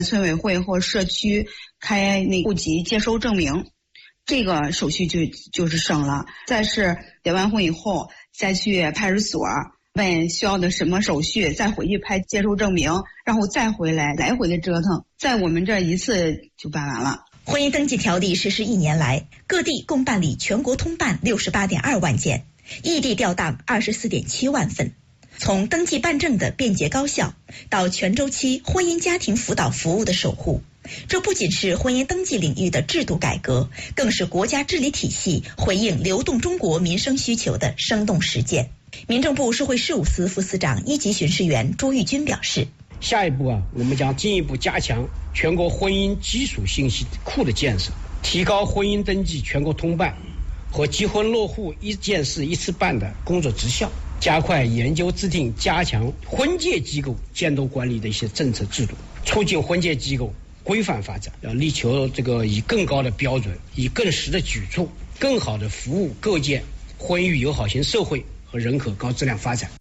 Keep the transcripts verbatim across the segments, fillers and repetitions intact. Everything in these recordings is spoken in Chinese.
村委会或社区开那户籍接收证明，这个手续就就是省了。再是结完婚以后，再去派出所问需要的什么手续，再回去拍接收证明，然后再回来，来回的折腾，在我们这一次就办完了。 婚姻登记条例实施一年来，各地共办理全国通办六十八点二万件，异地调档二十四点七万份。从登记办证的便捷高效，到全周期婚姻家庭辅导服务的守护，这不仅是婚姻登记领域的制度改革，更是国家治理体系回应流动中国民生需求的生动实践。民政部社会事务司副司长一级巡视员朱玉军表示， 下一步啊，我们将进一步加强全国婚姻基础信息库的建设，提高婚姻登记全国通办和结婚落户一件事一次办的工作绩效，加快研究制定加强婚介机构监督管理的一些政策制度，促进婚介机构规范发展，要力求这个以更高的标准，以更实的举措，更好的服务构建婚育友好型社会和人口高质量发展。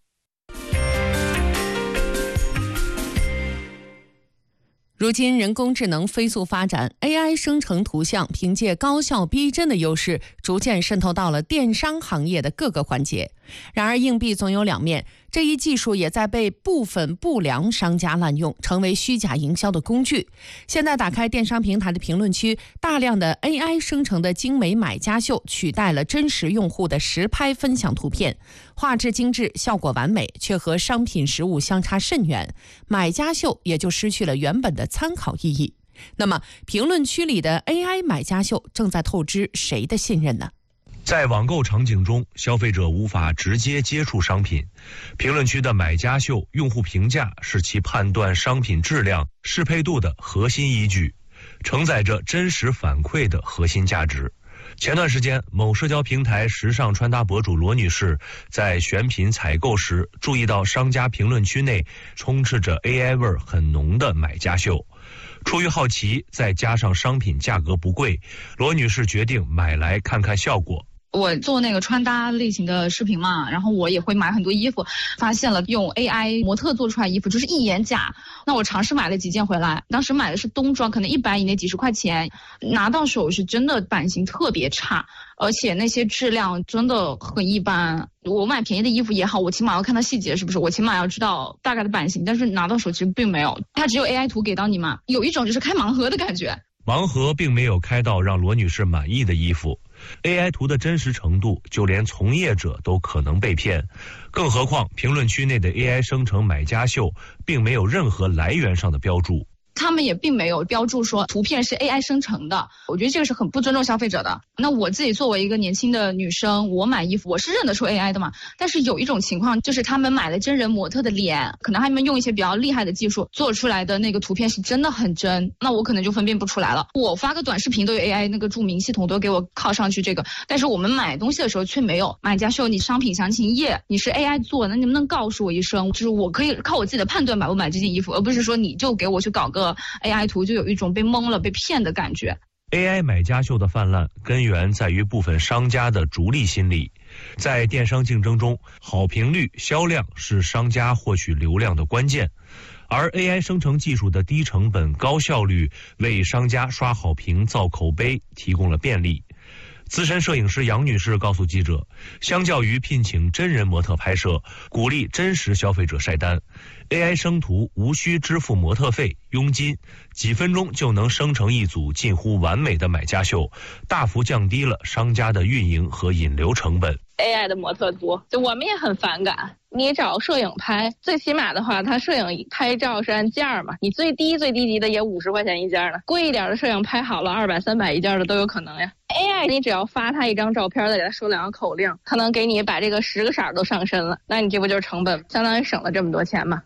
如今人工智能飞速发展 ，A I 生成图像凭借高效逼真的优势，逐渐渗透到了电商行业的各个环节。然而硬币总有两面，这一技术也在被部分不良商家滥用，成为虚假营销的工具。现在打开电商平台的评论区，大量的 A I 生成的精美买家秀取代了真实用户的实拍分享图片，画质精致，效果完美，却和商品实物相差甚远，买家秀也就失去了原本的参考意义。那么评论区里的 A I 买家秀正在透支谁的信任呢？ 在网购场景中，消费者无法直接接触商品，评论区的买家秀用户评价是其判断商品质量、适配度的核心依据，承载着真实反馈的核心价值。前段时间，某社交平台时尚穿搭博主罗女士在选品采购时，注意到商家评论区内充斥着 A I 味儿很浓的买家秀。出于好奇，再加上商品价格不贵，罗女士决定买来看看效果。 我做那个穿搭类型的视频嘛，然后我也会买很多衣服，发现了用 A I 模特做出来衣服就是一眼假。那我尝试买了几件回来，当时买的是冬装，可能一百以内几十块钱，拿到手是真的版型特别差，而且那些质量真的很一般。我买便宜的衣服也好，我起码要看到细节是不是，我起码要知道大概的版型，但是拿到手其实并没有，它只有 A I 图给到你嘛，有一种就是开盲盒的感觉。 盲盒并没有开到让罗女士满意的衣服。A I 图的真实程度，就连从业者都可能被骗，更何况评论区内的 A I 生成买家秀，并没有任何来源上的标注。 他们也并没有标注说图片是 A I 生成的，我觉得这个是很不尊重消费者的。那我自己作为一个年轻的女生，我买衣服我是认得出 A I 的嘛，但是有一种情况就是他们买了真人模特的脸，可能他们用一些比较厉害的技术做出来的那个图片是真的很真，那我可能就分辨不出来了。我发个短视频都有 A I 那个注明系统都给我靠上去这个，但是我们买东西的时候却没有。买家秀你商品详情页你是 A I 做的，那你能不能告诉我一声，就是我可以靠我自己的判断买不买这件衣服，而不是说你就给我去搞个A I 图，就有一种被蒙了被骗的感觉。 A I 买家秀的泛滥根源在于部分商家的逐利心理。在电商竞争中，好评率、销量是商家获取流量的关键，而 A I 生成技术的低成本高效率为商家刷好评造口碑提供了便利。资深摄影师杨女士告诉记者，相较于聘请真人模特拍摄，鼓励真实消费者晒单， A I 生图无需支付模特费、佣金，几分钟就能生成一组近乎完美的买家秀，大幅降低了商家的运营和引流成本。 A I 的模特多，就我们也很反感。你找摄影拍，最起码的话，它摄影拍照是按件儿嘛，你最低最低级的也五十块钱一件呢，贵一点的摄影拍好了二百三百一件的都有可能呀。A I 你只要发它一张照片，再给它说两个口令，它能给你把这个十个色都上身了，那你这不就是成本，相当于省了这么多钱嘛。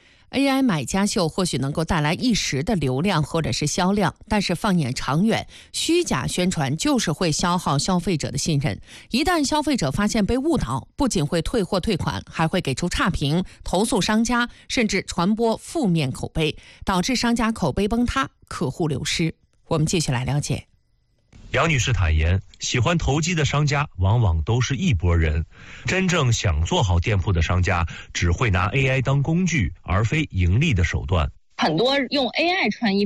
A I 买家秀或许能够带来一时的流量或者是销量，但是放眼长远，虚假宣传就是会消耗消费者的信任。一旦消费者发现被误导，不仅会退货退款，还会给出差评、投诉商家，甚至传播负面口碑，导致商家口碑崩塌，客户流失。我们继续来了解。 杨女士坦言，喜欢投机的商家往往都是一拨人，真正想做好店铺的商家只会拿 A I 当工具，而非盈利的手段。 很多用 A I 穿衣